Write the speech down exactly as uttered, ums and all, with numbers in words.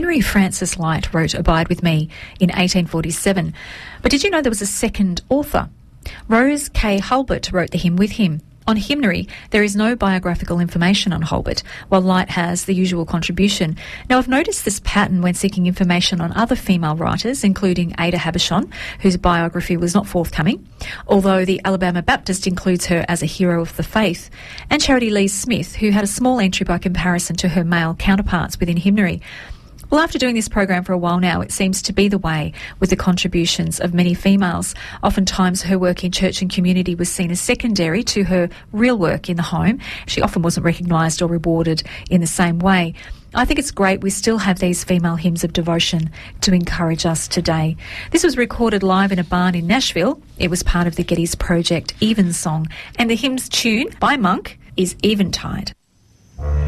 Henry Francis Lyte wrote Abide With Me in eighteen forty-seven. But did you know there was a second author? Rose K. Hulbert wrote the hymn with him. On hymnary, there is no biographical information on Hulbert, while Lyte has the usual contribution. Now, I've noticed this pattern when seeking information on other female writers, including Ada Habishon, whose biography was not forthcoming, although the Alabama Baptist includes her as a hero of the faith, and Charity Lee Smith, who had a small entry by comparison to her male counterparts within hymnary. Well, after doing this program for a while now, it seems to be the way with the contributions of many females. Oftentimes her work in church and community was seen as secondary to her real work in the home. She often wasn't recognised or rewarded in the same way. I think it's great we still have these female hymns of devotion to encourage us today. This was recorded live in a barn in Nashville. It was part of the Geddes Project Evensong, and the hymn's tune by Monk is Eventide.